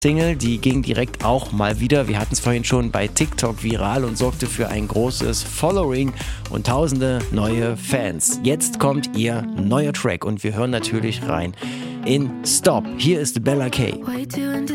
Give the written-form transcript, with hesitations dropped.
Single, die ging direkt auch mal wieder, wir hatten es vorhin schon, bei TikTok viral und sorgte für ein großes Following und tausende neue Fans. Jetzt kommt ihr neuer Track und wir hören natürlich rein in Stop. Hier ist Bella K.